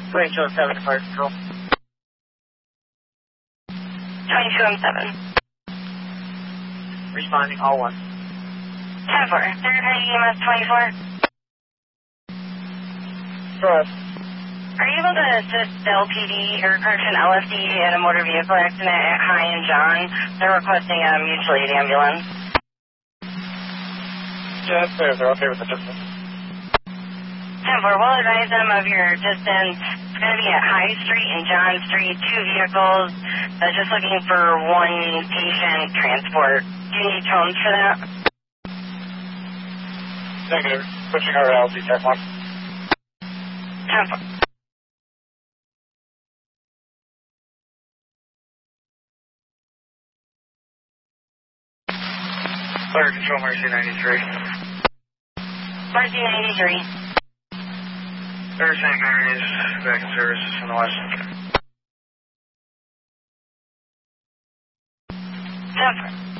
2207 to fire control. 2207. Responding, all one. 10-4. Third EMS 24. Go ahead. Are you able to assist LPD or correction LFD in a motor vehicle accident at High and John? They're requesting a mutual aid ambulance. Yeah, that's fair. They're okay with the distance. 10-4. We'll advise them of your distance. It's going to be at High Street and John Street, 2 vehicles. Just looking for one patient transport. Do you need tones for that? Negative. Switching our LZ Tech 1. 10-4. Fire control, Mercy 93. Mercy 93. There's St. Mary's back in service from the west. 10-4.